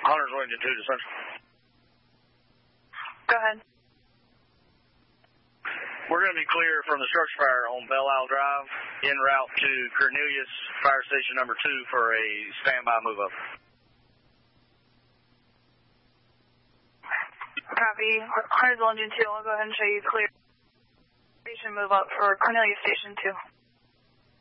Hunter's Engine 2 to Central. Go ahead. We're going to be clear from the structure fire on Belle Isle Drive en route to Cornelius Fire Station number 2 for a standby move-up. Copy. Hunter's Engine 2, I'll go ahead and show you clear station move-up for Cornelius Station 2.